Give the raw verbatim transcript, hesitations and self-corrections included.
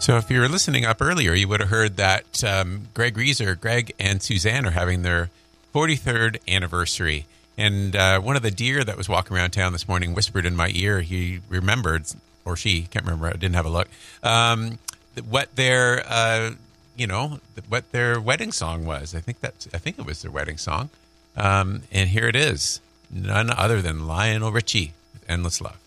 So if you were listening up earlier, you would have heard that um, Greg Reeser, Greg and Suzanne are having their forty-third anniversary. And uh, one of the deer that was walking around town this morning whispered in my ear, he remembered, or she, can't remember, I didn't have a look, um, what their, uh, you know, what their wedding song was. I think that's, I think it was their wedding song. Um, and here it is, none other than Lionel Richie with Endless Love.